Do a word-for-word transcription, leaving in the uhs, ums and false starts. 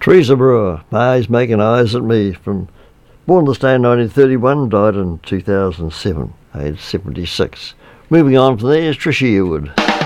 Teresa Brewer, May's Making Eyes at Me, from born this day in nineteen thirty-one, died in two thousand seven, aged seventy-six. Moving on from there is Trisha Yearwood.